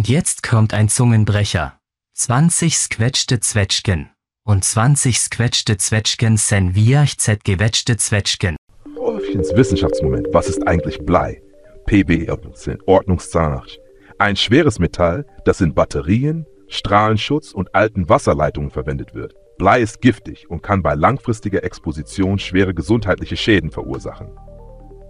Und jetzt kommt ein Zungenbrecher. 20 squetschte Zwetschgen. Und 20 squetschte Zwetschgen sen viachzet gewetschte Zwetschgen. Orffchens Wissenschaftsmoment. Was ist eigentlich Blei? PB, Ordnungszahnarch. Ein schweres Metall, das in Batterien, Strahlenschutz und alten Wasserleitungen verwendet wird. Blei ist giftig und kann bei langfristiger Exposition schwere gesundheitliche Schäden verursachen.